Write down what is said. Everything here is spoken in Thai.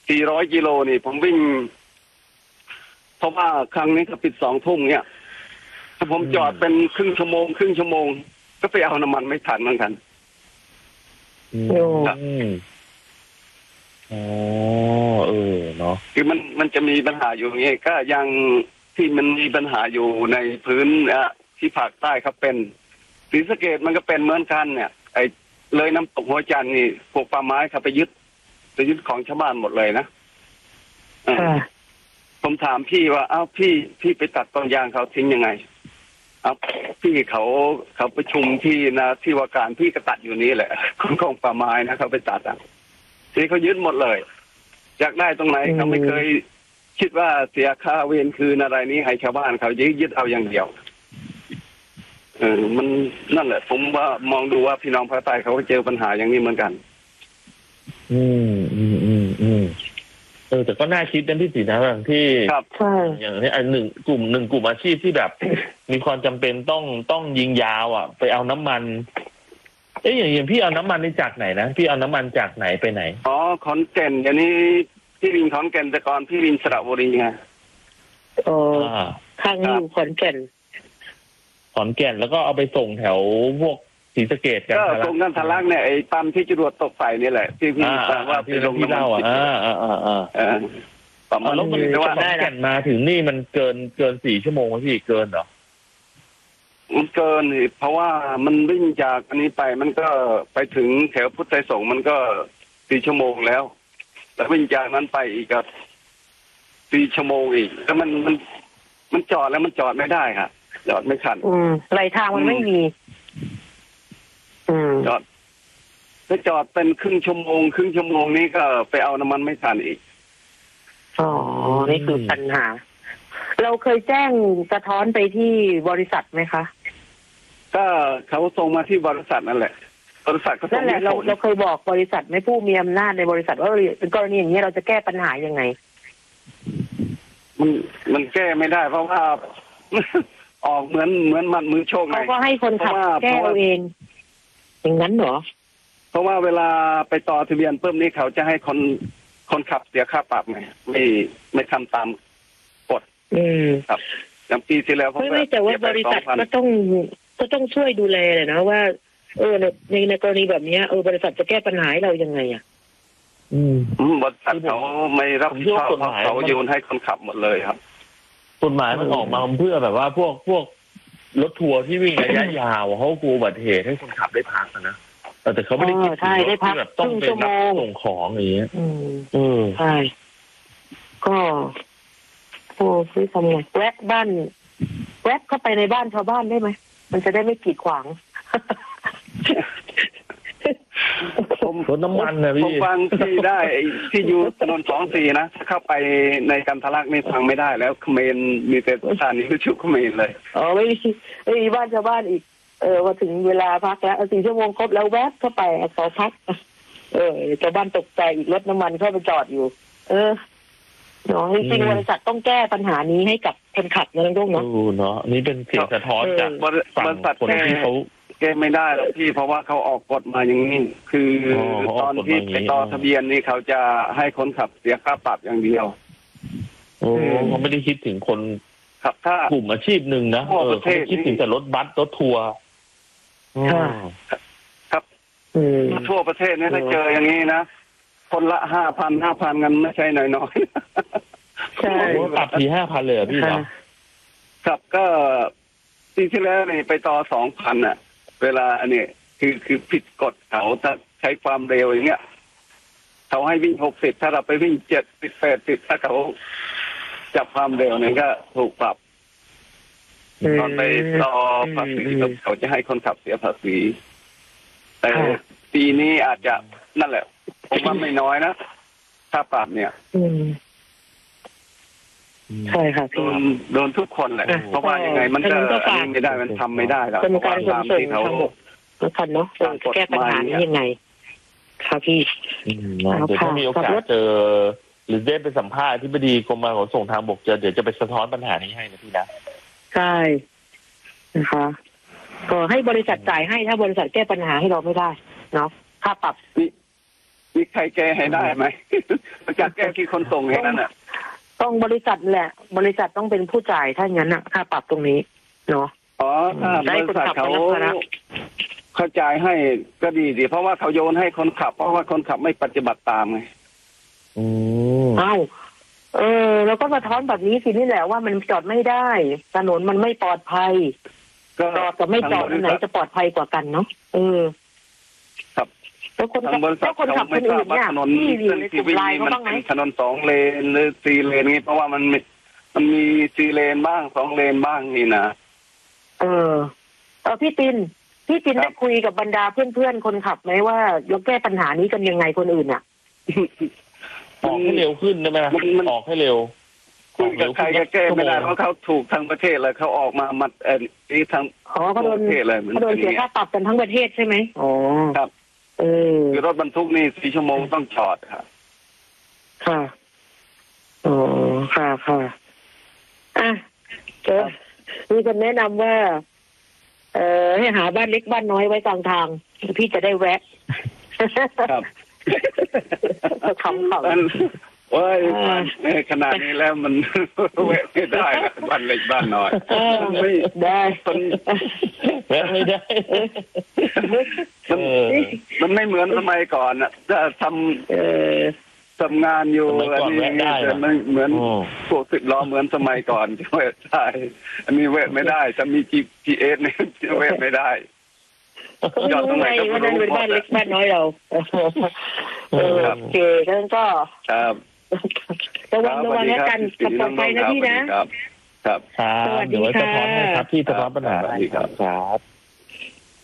400 กิโลนี่ผมวิ่งเพราะว่าครั้งนี้ก็ปิด2 ทุ่มเนี่ยถ้าผมจอดเป็นครึ่งชั่วโมงก็ไปเอาน้ำมันไม่ทันเหมือนกันอ๋อเนาะคือมันจะมีปัญหาอยู่อย่างนี้ก็ยังที่มันมีปัญหาอยู่ในพื้นที่ภาคใต้ครับเป็นศรีสะเกษมันก็เป็นเหมือนกันเนี่ยไอ้เลยน้ำตกหัวจันทร์นี่พวกป่าไม้เขาไปยึดของชาวบ้านหมดเลยนะผมถามพี่ว่าอ้าวพี่ไปตัดต้นยางเขาทิ้งยังไงอ้าวพี่เขาประชุมที่นะที่ว่าการพี่ก็ตัดอยู่นี้แหละของป่าไม้นะเขาไปตัดที่เขายึดหมดเลยอยากได้ตรงไหนเขาไม่เคยคิดว่าเสียค่าเวรคืนอะไรนี้ให้ชาวบ้านเขายึดเอาอย่างเดียวมันนั่นแหละผมว่ามองดูว่าพี่น้องภาคใต้เขาก็เจอปัญหาอย่างนี้เหมือนกันแต่ก็น่าคิดนะพี่ศรีนะที่อย่างนี้หนึ่งกลุ่มอาชีพที่แบบมีความจำเป็นต้องยิงยาวไปเอาน้ำมันอย่างพี่เอาน้ำมันนี่จากไหนนะพี่เอาน้ำมันจากไหนไปไหนอ๋อขอนแก่นอย่างนี้พี่วินขอนแก่นแต่ก่อนพี่วินสระบุรีไงข้างอยู่ขอนแก่นแล้วก็เอาไปส่งแถวพวกศรีสะเกษกันก็ส่งกันทะลักเนี่ยไอ้ปั๊มที่จรวดตกใส่นี่แหละที่พี่บอกว่าพี่ลงที่เล่าแล้วมันขอนแก่นมาถึงนี่มันเกิน4 ชั่วโมงพี่เกินเหรอมันเกินเพราะว่ามันวิ่งจากอันนี้ไปมันก็ไปถึงแถวพุทธไทยสงฆ์มันก็4 ชั่วโมงแล้วแล้ววิ่งจากนั้นไปอีกก็4 ชั่วโมงอีกแล้วมันจอดแล้วมันจอดไม่ได้ค่ะจอดไม่ทันไหลทางมันไม่มีจอดเป็นครึ่งชั่วโมงนี้ก็ไปเอาน้ำมันไม่ทันอีกนี่คือปัญหาเราเคยแจ้งสะท้อนไปที่บริษัทไหมคะก็เขาส่งมาที่บริษัทนั่นแหละบริษัทก็นั่นแหละเราเคยบอกบริษัทไม่ผู้มีอำนาจในบริษัทว่าเป็นกรณีอย่างนี้เราจะแก้ปัญหายังไงมันแก้ไม่ได้เพราะว่าออกเหมือนมันมือโชคไงเขาก็ให้คนขับแก้เองอย่างนั้นเหรอเพราะว่าเวลาไปต่อทะเบียนเพิ่มนี้เขาจะให้คนขับเสียค่าปรับไงไม่ทำตามกฎครับอย่างปีที่แล้วไม่แต่ว่าบริษัทก็ต้องช่วยดูแลเลยนะว่าในกรณีแบบนี้บริษัทจะแก้ปัญหาให้เรายังไงบริษัทเขาไม่รับผิดชอบเขาโยนให้คนขับหมดเลยครับกฎหมายมันออกมาเพื่อแบบว่าพวกรถทัวร์ที่วิ่งระยะยาวเขากลัวอุบัติเหตุให้คนขับได้พักนะแต่เขาไม่ได้คิดถึงรถที่แบบต้องเป็นรับส่งของอย่างเงี้ยใช่ก็ซื้อทำไงแวะเข้าไปในบ้านชาวบ้านได้ไหมมันจะได้ไม่กีดขวางรถน้ำมันนะพี่ผมฟังที่ได้ที่อยู่ถนน24นะเข้าไปในกันทะลักนี่ฟังไม่ได้แล้วเขมรมีแต่สถานีวิทยุเขมรเลยไม่มีบ้านชาวบ้านอีกพอถึงเวลาพักแล้ว4 ชั่วโมงครบแล้วแวะเข้าไปขอพักชาวบ้านตกใจอีกรถน้ำมันเข้าไปจอดอยู่จริงๆบริษัทต้องแก้ปัญหานี้ให้กับคนขับนะลุงเนาะเนาะนี่เป็นเสียงสะท้อนจากบริษัทคนที่เขาแก้ไม่ได้หรอกพี่เพราะว่าเขาออกกฎมาอย่างนี้คือตอนที่ไปต่อทะเบียนนี่เขาจะให้คนขับเสียค่าปรับอย่างเดียวเขาไม่ได้คิดถึงคนครับถ้ากลุ่มอาชีพหนึ่งนะเขาคิดถึงแต่รถบัสรถทัวร์ครับทั่วประเทศนี่ถ้าเจออย่างนี้นะคนละ5,000กันไม่ใช่น้อยๆใช่ปรับที5,000เลยพี่ครับก็ปีที่แล้วนี่ไปต่อ 2,000เวลาอันนี้คือผิดกฎเขาถ้าใช้ความเร็วอย่างเงี้ยเขาให้วิ่ง60ถ้าเราไปวิ่ง70 80ถ้าเขาจับความเร็วนี่ก็ถูกปรับตอนไปต่อภาษีเขาจะให้คนขับเสียภาษีแต่ปีนี้อาจจะนั่นแหละผมว่าไม่น้อยนะถ้าปรับเนี่ยใช่ค่ะโดนทุกคนแหละเพราะว่ายังไงมันก็ไม่ได้มันทำไม่ได้หรอกกรรมการขนส่งทางบกกันเนาะแก้ปัญหานี้ยังไงค่ะพี่เดี๋ยวถ้ามีโอกาสเจอหรือได้ไปสัมภาษณ์อธิบดีกรมการขนส่งทางบกเดี๋ยวจะไปสะท้อนปัญหานี้ให้นะพี่นะใช่นะคะก็ให้บริษัทจ่ายให้ถ้าบริษัทแก้ปัญหาให้เราไม่ได้เนาะค่าปรับมีใครแก้ให้ได้ไหม จะแก้ที่คนส่งแค่นั้นอ่ะต้องบริษัทแหละ บริษัทต้องเป็นผู้จ่ายถ้าอย่างนั้นค่าปรับตรงนี้เนาะอ๋อถ้าบริษัทเขาจ่ายให้ก็ดีเพราะว่าเขาโยนให้คนขับเพราะว่าคนขับไม่ปฏิบัติตามไงเอ้าแล้วก็สะท้อนแบบนี้สินี่แหละว่ามันจอดไม่ได้ถนนมันไม่ปลอดภัยจอดกับไม่จอดอันไหนจะปลอดภัยกว่ากันเนาะครับแล้วคนขับคนอื่นเนี่ยที่อยู่ในกลุ่มไลน์เขาบ้างไหมถนน2 เลนหรือ4 เลนนี้เพราะว่ามันมี4 เลนบ้าง2 เลนบ้างนี่นะพี่ตินได้คุยกับบรรดาเพื่อนๆคนขับไหมว่าเราแก้ปัญหานี้กันยังไงคนอื่นอ่ะออกให้เร็วขึ้นได้ไหมออกให้เร็วคุยกับใครก็แก้ไม่ได้เพราะเขาถูกทั้งประเทศเลยเขาออกมามัดนี่ทั้งประเทศเลยเขาโดนเสียค่าปรับกันทั้งประเทศใช่ไหมอ๋อครับคือรถบรรทุกนี่4 ชั่วโมงต้องจอดครับค่ะค่ะมีคนแนะนำว่าให้หาบ้านเล็กบ้านน้อยไว้กลางทางพี่จะได้แวะครับขำว่าขนาดนี้แล้วมันแวะไม่ได้บ้านเล็กบ้านน้อยไม่ได้แวะไม่ได้มันไม่เหมือนสมัยก่อนอ่ะจะทำงานอยู่อันนี้จะไม่เหมือนพวก10 ล้อเหมือนสมัยก่อนที่แวะได้อันนี้แวะไม่ได้จะมี GPS เนี่ยจะแวะไม่ได้จอดตรงไหนก็ไม่รู้เป็นบ้านเล็กบ้านน้อยเราโอเคงั้นก็ครับระวังแล้วกันขับปลอดภัยนะพี่นะครับเดี๋ยวจะพร้อมให้ครับที่จะรับปัญหาครับ